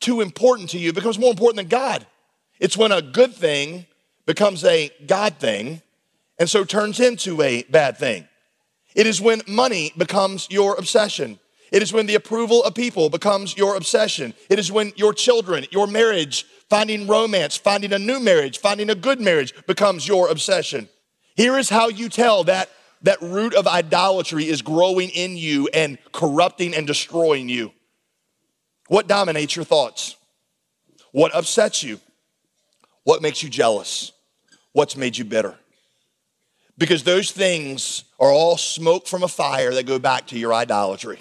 too important to you, it becomes more important than God. It's when a good thing becomes a God thing and so turns into a bad thing. It is when money becomes your obsession. It is when the approval of people becomes your obsession. It is when your children, your marriage, finding romance, finding a new marriage, finding a good marriage becomes your obsession. Here is how you tell that root of idolatry is growing in you and corrupting and destroying you. What dominates your thoughts? What upsets you? What makes you jealous? What's made you bitter? Because those things are all smoke from a fire that go back to your idolatry.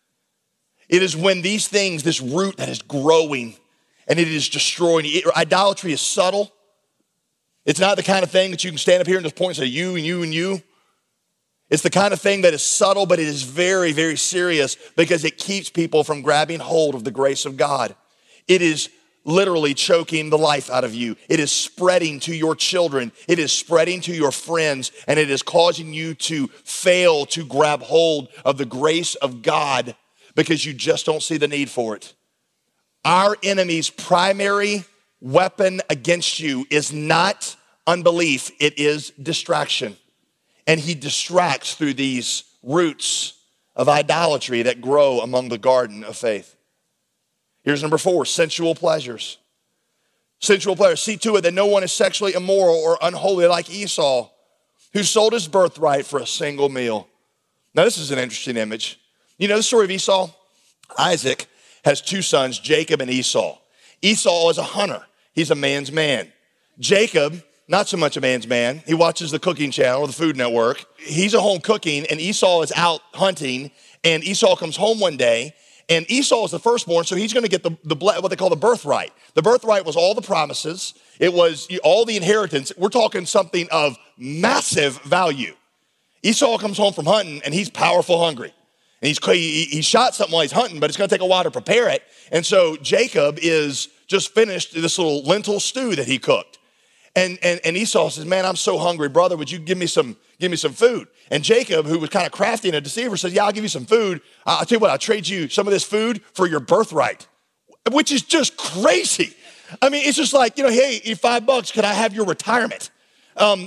It is when these things, this root that is growing and it is destroying. Idolatry is subtle. It's not the kind of thing that you can stand up here and just point and say you and you and you. It's the kind of thing that is subtle, but it is very, very serious because it keeps people from grabbing hold of the grace of God. It is literally choking the life out of you. It is spreading to your children. It is spreading to your friends, and it is causing you to fail to grab hold of the grace of God because you just don't see the need for it. Our enemy's primary weapon against you is not unbelief, it is distraction. And he distracts through these roots of idolatry that grow among the garden of faith. Here's number 4, sensual pleasures. Sensual pleasures. See to it that no one is sexually immoral or unholy like Esau, who sold his birthright for a single meal. Now this is an interesting image. You know the story of Esau? Isaac has 2 sons, Jacob and Esau. Esau is a hunter. He's a man's man. Jacob, not so much a man's man. He watches the cooking channel or the Food Network. He's at home cooking, and Esau is out hunting, and Esau comes home one day, and Esau is the firstborn, so he's going to get what they call the birthright. The birthright was all the promises. It was all the inheritance. We're talking something of massive value. Esau comes home from hunting, and he's powerful hungry. And he shot something while he's hunting, but it's going to take a while to prepare it. And so Jacob is just finished this little lentil stew that he cooked. And Esau says, man, I'm so hungry. Brother, would you give me some food? And Jacob, who was kind of crafty and a deceiver, says, yeah, I'll give you some food. I'll tell you what, I'll trade you some of this food for your birthright, which is just crazy. I mean, it's just like, hey, $5, could I have your retirement? And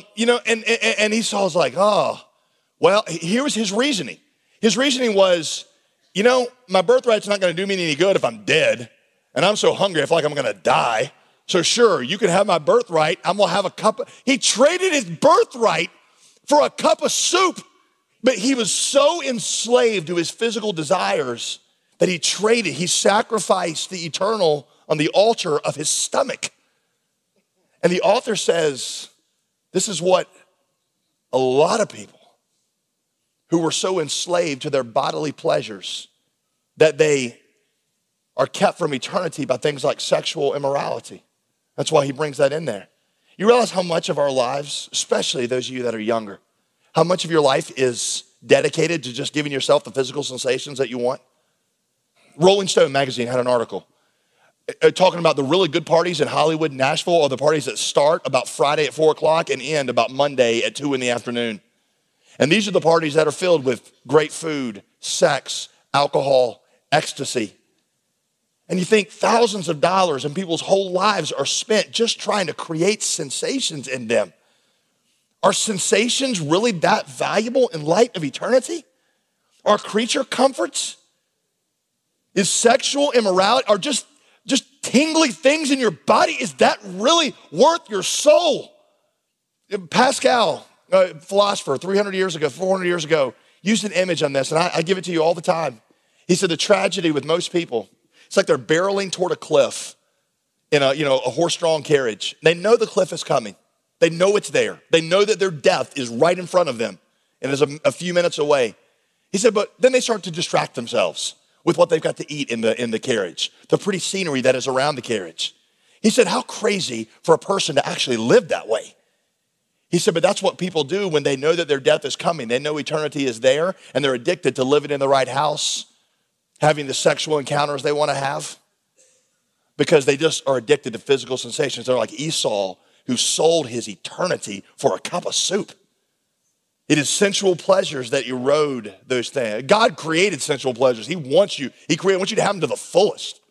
Esau's like, oh, well, here was his reasoning. His reasoning was, my birthright's not going to do me any good if I'm dead, and I'm so hungry, I feel like I'm going to die. So sure, you can have my birthright. I'm going to have a cup. He traded his birthright for a cup of soup, but he was so enslaved to his physical desires that he sacrificed the eternal on the altar of his stomach. And the author says, this is what a lot of people who were so enslaved to their bodily pleasures that they are kept from eternity by things like sexual immorality. That's why he brings that in there. You realize how much of our lives, especially those of you that are younger, how much of your life is dedicated to just giving yourself the physical sensations that you want? Rolling Stone magazine had an article talking about the really good parties in Hollywood and Nashville are the parties that start about Friday at 4 o'clock and end about Monday at 2 in the afternoon. And these are the parties that are filled with great food, sex, alcohol, ecstasy. And you think thousands of dollars and people's whole lives are spent just trying to create sensations in them. Are sensations really that valuable in light of eternity? Are creature comforts? Is sexual immorality, or just tingly things in your body, is that really worth your soul? Pascal, philosopher, 300 years ago, 400 years ago, used an image on this, and I give it to you all the time. He said the tragedy with most people, it's like they're barreling toward a cliff in a horse-drawn carriage. They know the cliff is coming. They know it's there. They know that their death is right in front of them and is a few minutes away. He said, but then they start to distract themselves with what they've got to eat in the carriage, the pretty scenery that is around the carriage. He said, how crazy for a person to actually live that way. He said, but that's what people do when they know that their death is coming. They know eternity is there, and they're addicted to living in the right house, having the sexual encounters they want to have, because they just are addicted to physical sensations. They're like Esau, who sold his eternity for a cup of soup. It is sensual pleasures that erode those things. God created sensual pleasures. He wants you to have them to the fullest.